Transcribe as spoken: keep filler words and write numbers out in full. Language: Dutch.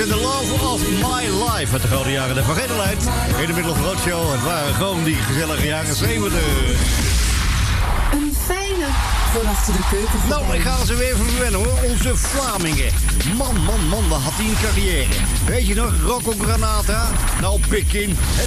en The Love of My Life. Uit de gouden jaren de vergetelheid. In de Middle Road Show. Het waren gewoon die gezellige jaren zeventig. Een fijne van achter de keuken. Nou, ik ga ze weer even verwennen hoor. Onze Vlamingen. Man, man, man, wat had hij een carrière. Weet je nog, Rocco Granata? Nou, pik in.